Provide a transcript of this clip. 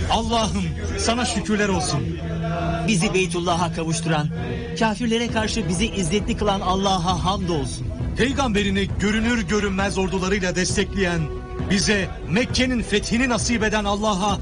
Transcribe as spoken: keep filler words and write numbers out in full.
Allah'ım sana şükürler olsun. Bizi Beytullah'a kavuşturan, kafirlere karşı bizi izzetli kılan Allah'a hamdolsun. Peygamberini görünür görünmez ordularıyla destekleyen, bize Mekke'nin fethini nasip eden Allah'a